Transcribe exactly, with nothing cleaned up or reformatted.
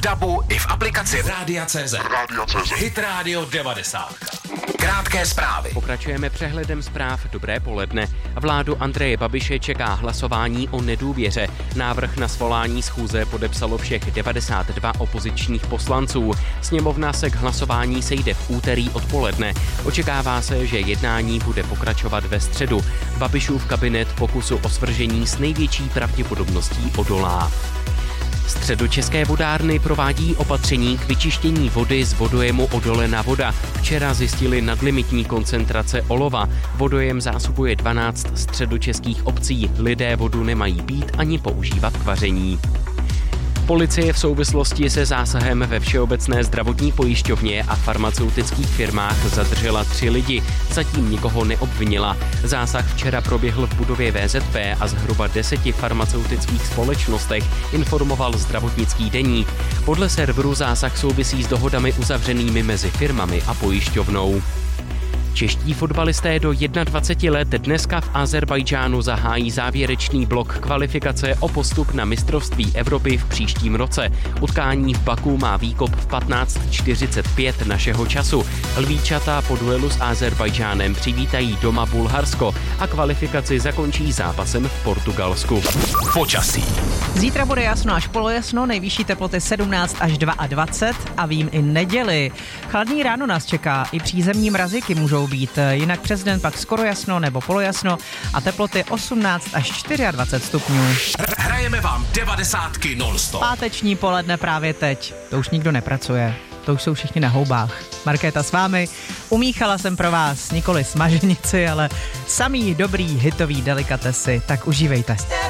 DABu i v aplikaci Rádia tečka cé zet. Rádia tečka cé zet. Hit Radio devadesát. Krátké zprávy. Pokračujeme přehledem zpráv. Dobré poledne. Vládu Andreje Babiše čeká hlasování o nedůvěře. Návrh na svolání schůze podepsalo všech devadesát dva opozičních poslanců. Sněmovna se k hlasování sejde v úterý odpoledne. Očekává se, že jednání bude pokračovat ve středu. Babišův kabinet pokusu o svržení s největší pravděpodobností odolá. Středočeské vodárny provádí opatření k vyčištění vody z vodojemu Odolena voda. Včera zjistili nadlimitní koncentrace olova. Vodojem zásobuje dvanáct středočeských obcí. Lidé vodu nemají pít ani používat k vaření. Policie v souvislosti se zásahem ve Všeobecné zdravotní pojišťovně a farmaceutických firmách zadržela tři lidi. Zatím nikoho neobvinila. Zásah včera proběhl v budově vé zet pé a zhruba deseti farmaceutických společnostech, informoval Zdravotnický deník. Podle serveru zásah souvisí s dohodami uzavřenými mezi firmami a pojišťovnou. Čeští fotbalisté do dvaceti jedna let dneska v Azerbajdžánu zahájí závěrečný blok kvalifikace o postup na mistrovství Evropy v příštím roce. Utkání v Baku má výkop v patnáct čtyřicet pět našeho času. Lvíčata po duelu s Azerbajdžánem přivítají doma Bulharsko a kvalifikaci zakončí zápasem v Portugalsku. Počasí. Zítra bude jasno až polojasno, nejvyšší teploty sedmnáct až dvacet dva a vím i neděli. Chladný ráno nás čeká, i přízemní mraziky můžou být, jinak přes den pak skoro jasno nebo polojasno a teploty osmnáct až dvacet čtyři stupňů. Hrajeme vám devadesátky non-stop. Páteční poledne právě teď, to už nikdo nepracuje, to už jsou všichni na houbách. Markéta s vámi, umíchala jsem pro vás nikoli smaženici, ale samý dobrý hitový delikatesy, tak užívejte.